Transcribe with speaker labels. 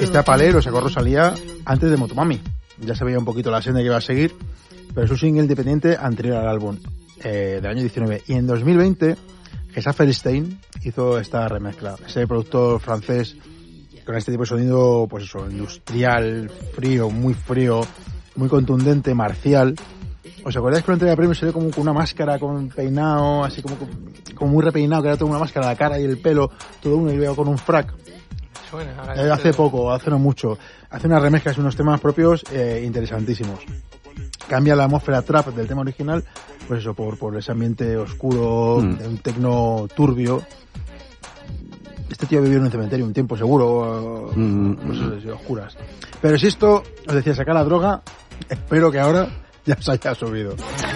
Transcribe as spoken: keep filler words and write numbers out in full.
Speaker 1: Este Apalé lo sacó Rosalía antes de Motomami. Ya se veía un poquito la senda que iba a seguir, pero es un single independiente anterior al álbum, eh, del año diecinueve. Y en dos mil veinte, Gesa Feldstein hizo esta remezcla. Ese productor francés con este tipo de sonido, pues eso, industrial, frío, muy frío, muy contundente, marcial. ¿Os acordáis que en la entrega de premios se ve como con una máscara, con un peinado, así como, como muy repeinado, que era toda una máscara, la cara y el pelo, todo uno y luego con un frac?
Speaker 2: Suena,
Speaker 1: Eh, hace poco, hace no mucho. Hace unas remezclas y unos temas propios eh, interesantísimos. Cambia la atmósfera trap del tema original, pues eso, por, por ese ambiente oscuro,
Speaker 3: Mm.
Speaker 1: de un tecno turbio. Este tío vivió en un cementerio un tiempo seguro,
Speaker 3: Mm.
Speaker 1: pues eso, oscuras. Pero si esto, os decía, sacar la droga, espero que ahora ya se haya subido.